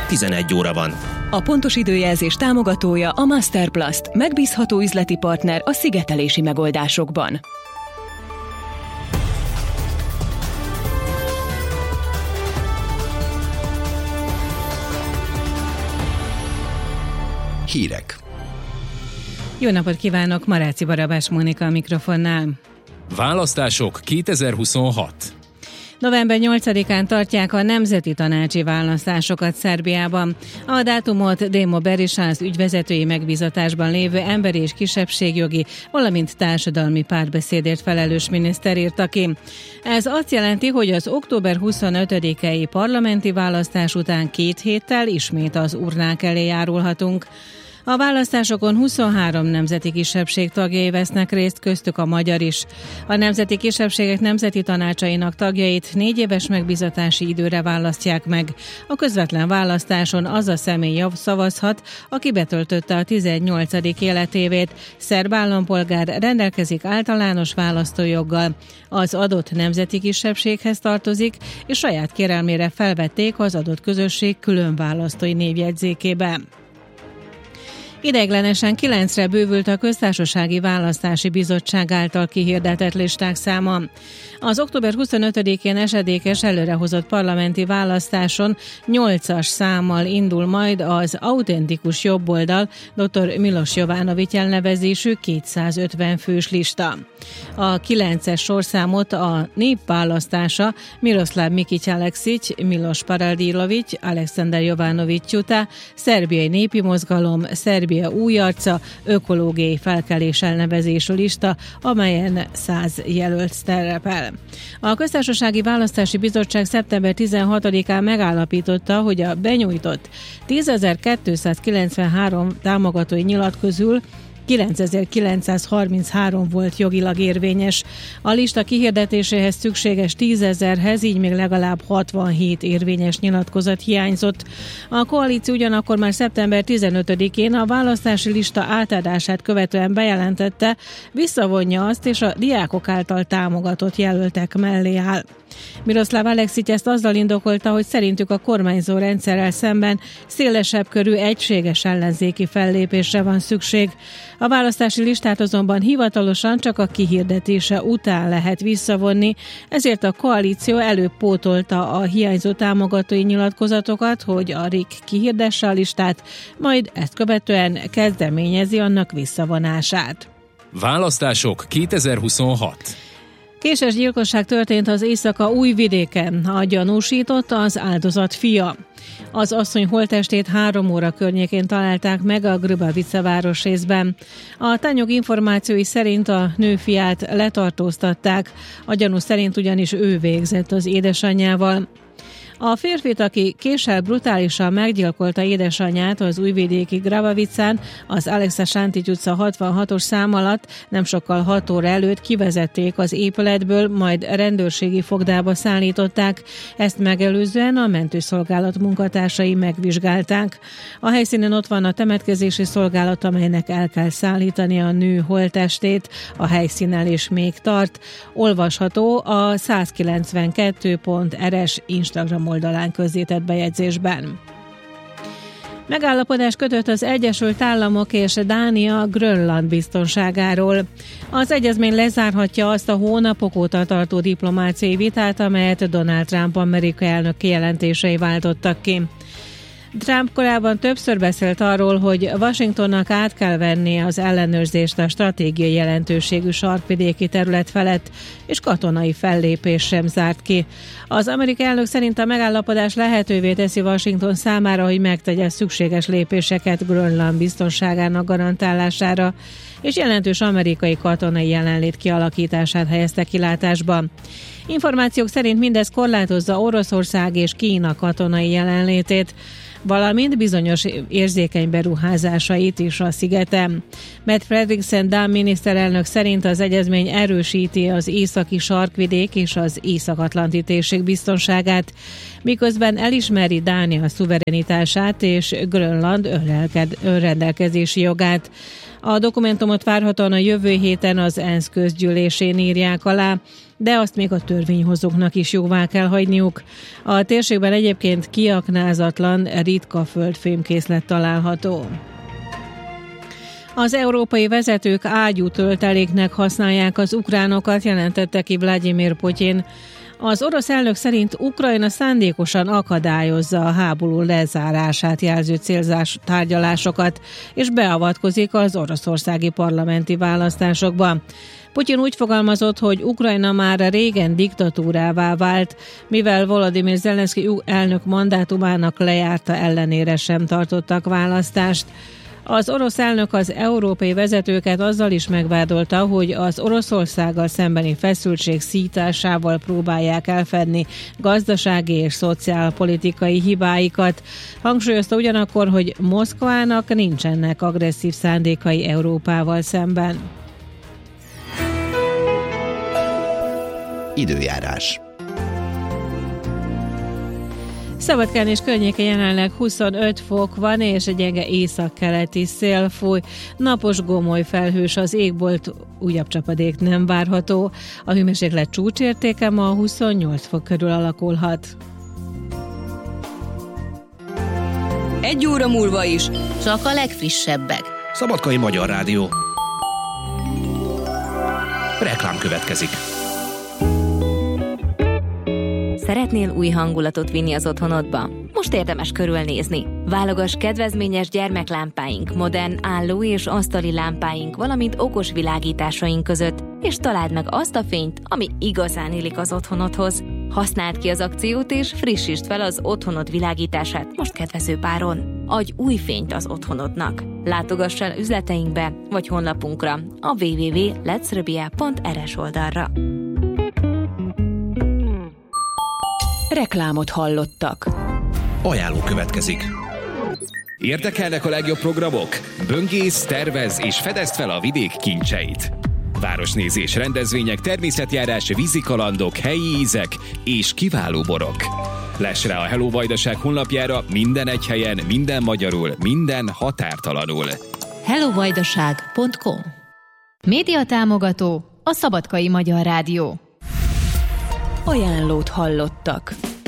11 óra van. A pontos időjelzés támogatója a Masterplast, megbízható üzleti partner a szigetelési megoldásokban. Hírek. Jó napot kívánok, Maráci Barabás Mónika a mikrofonnál. Választások 2026. November 8-án tartják a nemzeti tanácsi választásokat Szerbiában. A dátumot Demo Berisha az ügyvezetői megbízatásban lévő emberi és kisebbségjogi, valamint társadalmi párbeszédért felelős miniszter írta ki. Ez azt jelenti, hogy az október 25-i parlamenti választás után 2 héttel ismét az urnák elé járulhatunk. A választásokon 23 nemzeti kisebbség tagjai vesznek részt, köztük a magyar is. A nemzeti kisebbségek nemzeti tanácsainak tagjait 4 éves megbízatási időre választják meg. A közvetlen választáson az a személy szavazhat, aki betöltötte a 18. életévét. Szerb állampolgár rendelkezik általános választójoggal. Az adott nemzeti kisebbséghez tartozik, és saját kérelmére felvették az adott közösség külön választói névjegyzékébe. Ideiglenesen 9-re bővült a Köztársasági Választási Bizottság által kihirdetett listák száma. Az október 25-én esedékes előrehozott parlamenti választáson 8-as számmal indul majd az autentikus jobboldal dr. Milos Jovanović elnevezésű 250 fős lista. A 9-es sorszámot a népválasztása Miroslav Mikić Aleksić, Milos Paradírovics, Alexander Jovanović Tjuta, Szerbiai Népi Mozgalom, Szerbia új arca, ökológiai felkelés elnevezésű lista, amelyen 100 jelölt szerepel. A Köztársasági Választási Bizottság szeptember 16-án megállapította, hogy a benyújtott 10.293 támogatói nyilat közül 9.933 volt jogilag érvényes. A lista kihirdetéséhez szükséges 10.000-hez, így még legalább 67 érvényes nyilatkozat hiányzott. A koalíció ugyanakkor már szeptember 15-én a választási lista átadását követően bejelentette, visszavonja azt, és a diákok által támogatott jelöltek mellé áll. Miroslav Aleksić ezt azzal indokolta, hogy szerintük a kormányzó rendszerrel szemben szélesebb körű egységes ellenzéki fellépésre van szükség. A választási listát azonban hivatalosan csak a kihirdetése után lehet visszavonni, ezért a koalíció előbb pótolta a hiányzó támogatói nyilatkozatokat, hogy a RIK kihirdesse a listát, majd ezt követően kezdeményezi annak visszavonását. Választások 2026. Késes gyilkosság történt az Éjszaka-Újvidéken. A gyanúsított az áldozat fia. Az asszony holttestét 3 óra környékén találták meg a Grbavica városrészben. A tányok információi szerint a nő fiát letartóztatták. A gyanú szerint ugyanis ő végzett az édesanyjával. A férfit, aki késsel brutálisan meggyilkolta édesanyját az újvidéki Grabavicán, az Alexa Sántics utca 66-os szám alatt nem sokkal 6 óra előtt kivezették az épületből, majd rendőrségi fogdába szállították. Ezt megelőzően a mentőszolgálat munkatársai megvizsgálták. A helyszínen ott van a temetkezési szolgálat, amelynek el kell szállítani a nő holttestét. A helyszínen is még tart. Olvasható a 192.rs Instagram oldalán közzétett bejegyzésben. Megállapodás kötött az Egyesült Államok és Dánia Grönland biztonságáról. Az egyezmény lezárhatja azt a hónapok óta tartó diplomáciai vitát, amelyet Donald Trump amerikai elnök kijelentései váltottak ki. Trump korábban többször beszélt arról, hogy Washingtonnak át kell vennie az ellenőrzést a stratégiai jelentőségű sarkvidéki terület felett, és katonai fellépés sem zárt ki. Az amerikai elnök szerint a megállapodás lehetővé teszi Washington számára, hogy megtegye szükséges lépéseket Grönland biztonságának garantálására, és jelentős amerikai katonai jelenlét kialakítását helyezte kilátásba. Információk szerint mindez korlátozza Oroszország és Kína katonai jelenlétét, valamint bizonyos érzékeny beruházásait is a szigeten. Matt Fredrickson Dán miniszterelnök szerint az egyezmény erősíti az északi sarkvidék és az észak-atlanti térség biztonságát, miközben elismeri Dánia szuverenitását és Grönland önrendelkezési jogát. A dokumentumot várhatóan a jövő héten az ENSZ közgyűlésén írják alá, de azt még a törvényhozóknak is jóvá kell hagyniuk. A térségben egyébként kiaknázatlan ritka földfémkészlet található. Az európai vezetők ágyútölteléknek használják az ukránokat, jelentette ki Vladimir Putyin. Az orosz elnök szerint Ukrajna szándékosan akadályozza a háború lezárását jelző célzás tárgyalásokat, és beavatkozik az oroszországi parlamenti választásokba. Putyin úgy fogalmazott, hogy Ukrajna már régen diktatúrává vált, mivel Volodymyr Zelenszky elnök mandátumának lejárta ellenére sem tartottak választást. Az orosz elnök az európai vezetőket azzal is megvádolta, hogy az Oroszországgal szembeni feszültség szításával próbálják elfedni gazdasági és szociálpolitikai hibáikat. Hangsúlyozta ugyanakkor, hogy Moszkvának nincsenek agresszív szándékai Európával szemben. Időjárás. Szabadkán és környéke jelenleg 25 fok van, és egy gyenge északkeleti szél fúj. Napos, gomoly felhős az égbolt, újabb csapadék nem várható. A hőmérséklet csúcsértéke ma 28 fok körül alakulhat. 1 óra múlva is csak a legfrissebbek. Szabadkai Magyar Rádió. Reklám következik. Szeretnél új hangulatot vinni az otthonodba? Most érdemes körülnézni. Válogass kedvezményes gyermeklámpáink, modern álló- és asztali lámpáink, valamint okos világításaink között, és találd meg azt a fényt, ami igazán illik az otthonodhoz. Használd ki az akciót, és frissítsd fel az otthonod világítását most kedvező páron. Adj új fényt az otthonodnak. Látogass el üzleteinkbe, vagy honlapunkra, a www.letsrabia.rs oldalra. Reklámot hallottak. Ajánló következik. Érdekelnek a legjobb programok? Böngész, tervez és fedezd fel a vidék kincseit. Városnézés, rendezvények, természetjárás, vízikalandok, helyi ízek és kiváló borok. Less rá a Hello Vajdaság honlapjára minden egy helyen, minden magyarul, minden határtalanul. hellovajdaság.com. Média támogató a Szabadkai Magyar Rádió. Ajánlót hallottak.